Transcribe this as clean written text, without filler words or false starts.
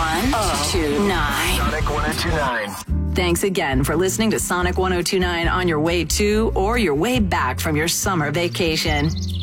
1029. Sonic 1029. Thanks again for listening to Sonic 1029 on your way to or your way back from your summer vacation.